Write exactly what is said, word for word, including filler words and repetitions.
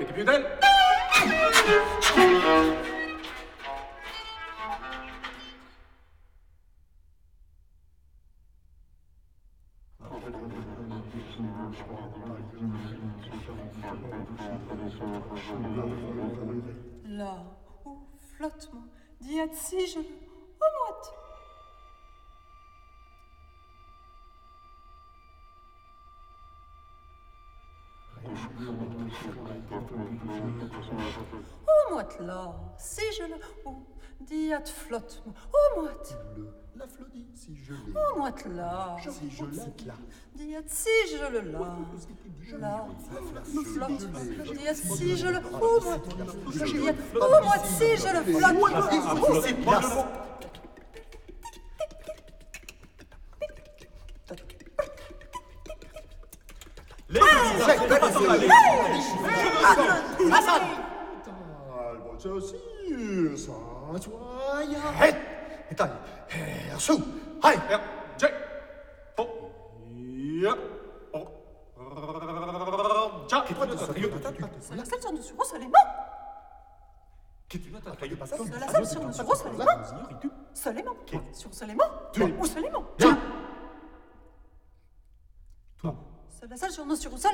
Mettez più del. Là où flottement diat si je au moite. Au moite là, si je le ou diat flottement au moite. Le, la flodie, si je l'ai. Au moite là, Si je l'ai, là. diat si je le là. Là, flotte, diat si je le au moite. Diat au moite si je le flotte. C'est place. Les Hassan. Ceci, ça, soya. Hei! Dai, eh, su! Hai! Ja, J. Oh. Ja. Oh. Già. C'est la seule sur dessus, seulement. Che tu notes C'est la seule sur dessus, seulement. Seulement. Sur seulement. Ou seulement. Già. C'est la seule sur nos sur seulement.